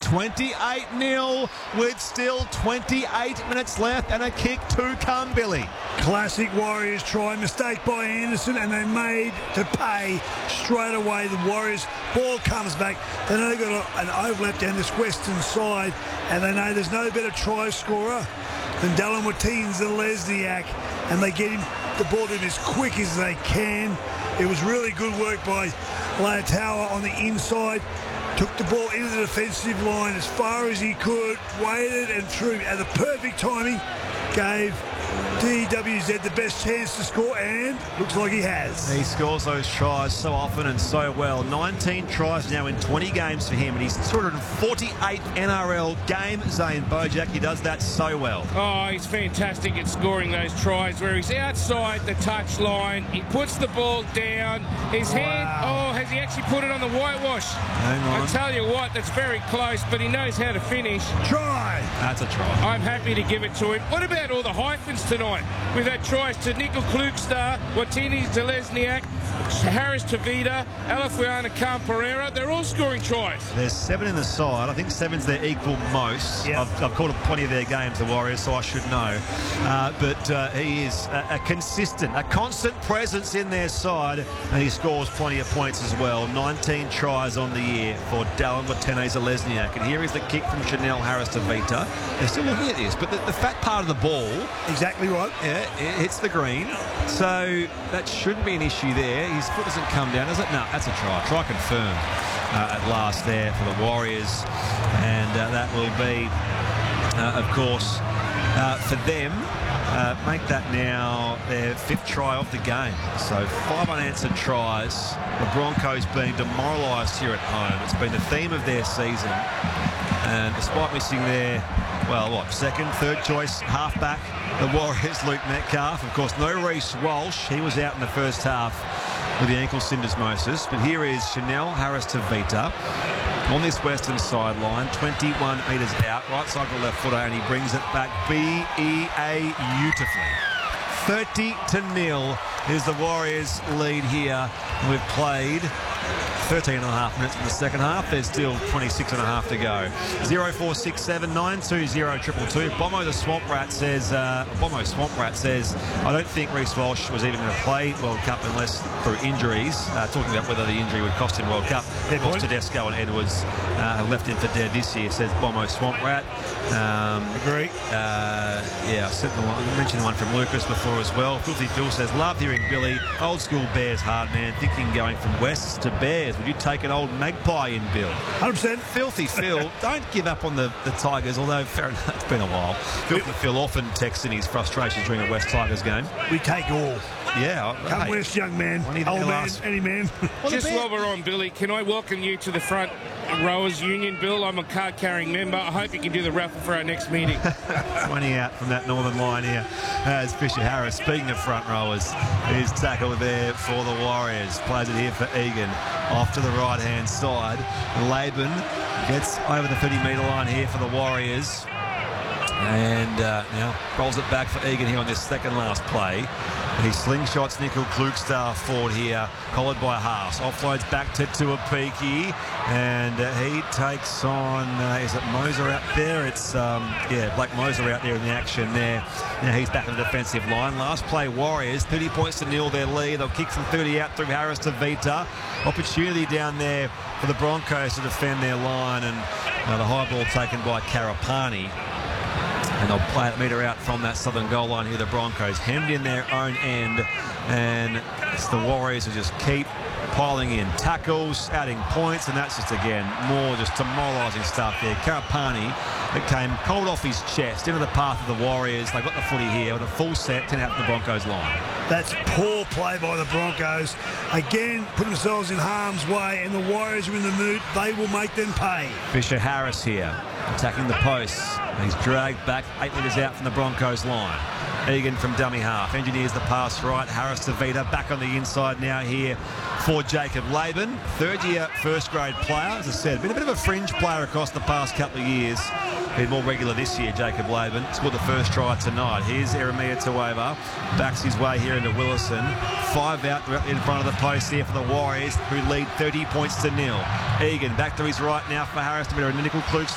28-0 with still 28 minutes left and a kick to come, Billy. Classic Warriors try, mistake by Anderson, and they made to pay straight away. The Warriors, ball comes back. They know they've got an overlap down this western side, and they know there's no better try scorer than Dallin Watene-Zelezniak, and they get him the ball to him as quick as they can. It was really good work by Leotawa on the inside. Took the ball into the defensive line as far as he could, waited and threw at the perfect timing, gave DWZ the best chance to score, and looks like he has. He scores those tries so often and so well. 19 tries now in 20 games for him, and he's 248 NRL game. Zane Bojack, he does that so well. Oh, he's fantastic at scoring those tries where he's outside the touch line. He puts the ball down. His hand, has he actually put it on the whitewash? Hang on. I tell you what, that's very close, but he knows how to finish. Try! That's a try. I'm happy to give it to him. What about all the hyphens tonight? We've had tries to Nickel Klugstar, Watene-Zelezniak, Harris Tavita, Alafuana Khan-Pereira. They're all scoring tries. There's 7 in the side. I think 7's their equal most. Yep. I've called plenty of their games, the Warriors, so I should know. But he is a constant presence in their side, and he scores plenty of points as well. 19 tries on the year for Dallin Watene-Zelezniak. And here is the kick from Chanel Harris Tavita. They're still looking at this, but the fat part of the ball... Exactly right. Yeah, it hits the green. So that shouldn't be an issue there. His foot doesn't come down, does it? No, that's a try. Try confirmed at last there for the Warriors. And that will be, of course, for them, make that now their 5th try of the game. So 5 unanswered tries. The Broncos being demoralised here at home. It's been the theme of their season. And despite missing their, second, third choice halfback, the Warriors, Luke Metcalf. Of course, no Reece Walsh. He was out in the first half with the ankle syndesmosis. But here is Chanel Harris Tavita on this western sideline, 21 metres out, right side to left footer, and he brings it back BEA beautifully. 30-0 is the Warriors' lead here. We've played 13.5 minutes in the second half. There's still 26.5 to go. 0467 920 222. Bombo the Swamp Rat says, I don't think Reece Walsh was even going to play World Cup unless through injuries. Talking about whether the injury would cost him World Cup. Of course, Tedesco and Edwards have left him for dead this year, says Bombo Swamp Rat. Agree. I mentioned the one from Lucas before as well. Filthy Phil says, love hearing Billy, old school Bears hard man, thinking going from Wests to Bears. Would you take an old Magpie in, Bill? 100%. Filthy Phil, don't give up on the Tigers, although fair enough, it's been a while. Filthy Phil often texts in his frustrations during a West Tigers game. We take all. Yeah. Come West, young man. Old man, any man. Just while we're on, Billy, can I welcome you to the front rowers union, Bill? I'm a card-carrying member. I hope you can do the raffle for our next meeting. 20 out from that northern line here as Fisher Harris. Speaking of front rowers, his tackle there for the Warriors. Plays it here for Egan. Off to the right-hand side. Laban gets over the 30-metre line here for the Warriors. And now rolls it back for Egan here on this second last play. He slingshots Nickel Klugstar forward here, collared by Haas. Offloads back to Tuapiki, and he takes on, is it Moser out there? It's, Blake Moser out there in the action there. Now he's back on the defensive line. Last play, Warriors, 30 points to nil their lead. They'll kick from 30 out through Harris Tavita. Opportunity down there for the Broncos to defend their line, and the high ball taken by Karapani. And they'll play it metre out from that southern goal line here. The Broncos hemmed in their own end. And it's the Warriors who just keep piling in tackles, adding points. And that's just, again, more just demoralising stuff there. Karapani, that came cold off his chest into the path of the Warriors. They've got the footy here with a full set, 10 out from the Broncos line. That's poor play by the Broncos. Again, put themselves in harm's way, and the Warriors are in the mood. They will make them pay. Fisher Harris here, attacking the posts. He's dragged back 8 metres out from the Broncos line. Egan from dummy half. Engineers the pass right. Harris Tavita back on the inside now here for Jacob Laban. Third-year first-grade player, as I said. Been a bit of a fringe player across the past couple of years. Been more regular this year, Jacob Laban. Scored the first try tonight. Here's Eremia Tueva. Backs his way here into Willison. 5 out directly in front of the post here for the Warriors, who lead 30 points to nil. Egan back to his right now for Harris Tavita and Nickel Klugstar.